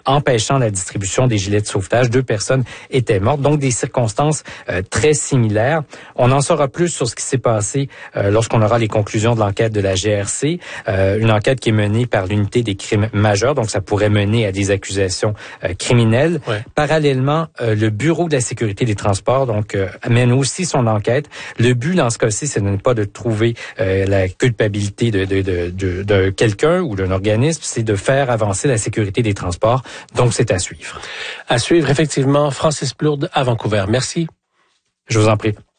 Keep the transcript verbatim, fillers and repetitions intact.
empêchant la distribution des gilets de sauvetage. Deux personnes étaient mortes, donc des circonstances euh, très similaires. On en saura plus sur ce qui s'est passé euh, lorsqu'on aura les conclusions de l'enquête de la G R C, euh, une enquête qui est menée par l'unité des crimes majeurs, donc ça pourrait mener à des accusations euh, criminelles. Ouais. Parallèlement, euh, le Bureau de la sécurité des transports donc euh, mène aussi son enquête. Le but dans ce cas-ci, ce n'est pas de trouver euh, la culpabilité de, de, de, de, de quelqu'un ou d'un organisme, c'est de faire avancer la sécurité des transports. Donc, c'est à suivre. À suivre, effectivement. Francis Plourde à Vancouver. Merci. Je vous en prie.